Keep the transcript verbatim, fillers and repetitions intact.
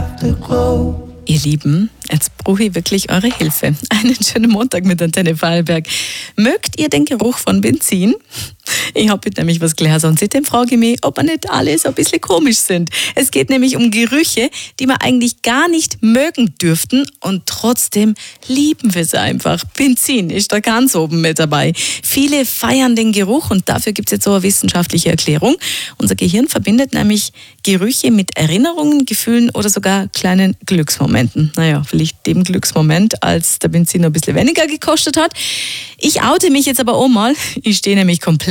Afterglow. Ihr Lieben, jetzt brauche ich wirklich eure Hilfe. Einen schönen Montag mit Antenne Vorarlberg. Mögt ihr den Geruch von Benzin? Ich habe heute nämlich was gelesen und seitdem frage ich mich, ob wir nicht alle so ein bisschen komisch sind. Es geht nämlich um Gerüche, die wir eigentlich gar nicht mögen dürften und trotzdem lieben wir sie einfach. Benzin ist da ganz oben mit dabei. Viele feiern den Geruch und dafür gibt es jetzt so eine wissenschaftliche Erklärung. Unser Gehirn verbindet nämlich Gerüche mit Erinnerungen, Gefühlen oder sogar kleinen Glücksmomenten. Naja, vielleicht dem Glücksmoment, als der Benzin ein bisschen weniger gekostet hat. Ich oute mich jetzt aber auch mal. Ich stehe nämlich komplett